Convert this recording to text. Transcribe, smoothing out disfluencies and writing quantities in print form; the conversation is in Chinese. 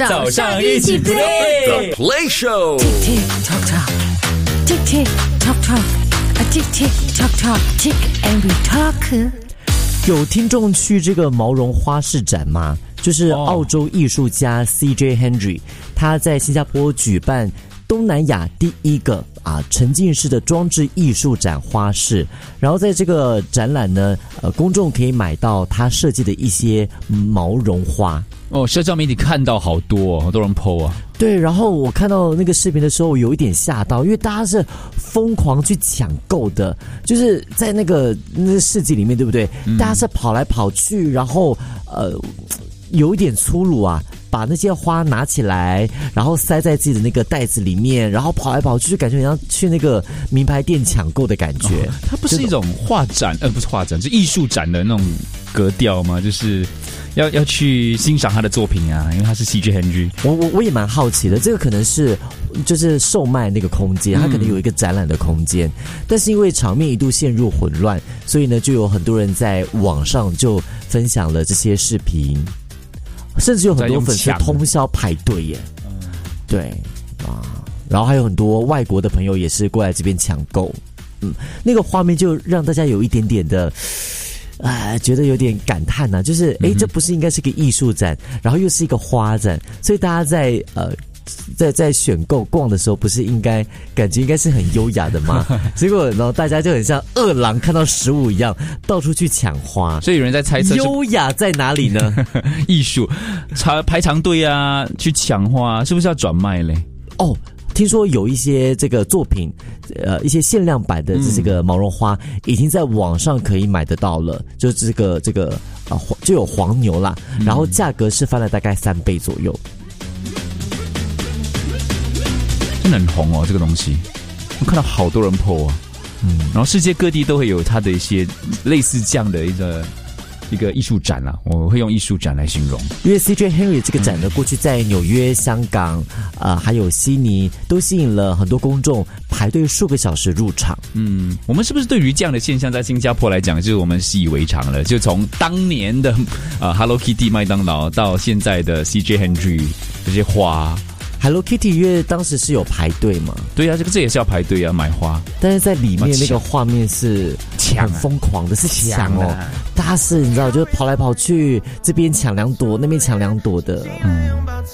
早上一起 play The Play Show。 Tick tick tock tock, tick tick tock tock, a tick tick tock tock, tick and we talk。 有听众去这个毛绒花市展吗？就是澳洲艺术家 CJ Henry， 他在新加坡举办东南亚第一个沉浸式的装置艺术展花市，然后在这个展览呢，公众可以买到他设计的一些毛绒花。 社交媒体看到好多好多人 po 啊。 对，然后我看到那个视频的时候，有一点吓到，因为大家是疯狂去抢购的，就是在那个市集里面，对不对？大家是跑来跑去，然后有一点粗鲁啊。把那些花拿起来，然后塞在自己的那个袋子里面，然后跑来跑去，就感觉像去那个名牌店抢购的感觉。 它不是一种画展，不是画展，是艺术展的那种格调吗？就是要去欣赏他的作品啊，因为他是 CJ Henry。 我也蛮好奇的，这个可能是就是售卖那个空间，它可能有一个展览的空间，但是因为场面一度陷入混乱，所以呢，就有很多人在网上就分享了这些视频。甚至有很多粉丝通宵排队耶，对然后还有很多外国的朋友也是过来这边抢购，那个画面就让大家有一点点的，觉得有点感叹呐，就是这不是应该是个艺术展，然后又是一个花展，所以大家在选购逛的时候，不是应该感觉应该是很优雅的吗？结果然后大家就很像饿狼看到食物一样，到处去抢花。 所以有人在猜测优雅在哪里呢？ 艺术排长队啊，去抢花，是不是要转卖嘞？ 听说有一些这个作品，一些限量版的这个毛绒花，已经在网上可以买得到了。就是这个就有黄牛啦，然后价格是翻了大概3倍左右。 真的很红哦，这个东西我看到好多人 po 啊，然后世界各地都会有它的一些类似这样的一个艺术展啦，我会用艺术展来形容。 因为 CJ Henry 这个展呢，过去在纽约、香港还有悉尼都吸引了很多公众排队数个小时入场。 我们是不是对于这样的现象在新加坡来讲，就是我们习以为常了？就从当年的Hello Kitty 麦当劳到现在的 CJ Henry 这些花。 Hello Kitty 因为当时是有排队嘛， 对啊，这也是要排队啊，买花。 但是在里面那个画面是很疯狂的，是抢哦，大家是你知道，就是跑来跑去，这边抢2朵，那边抢2朵的。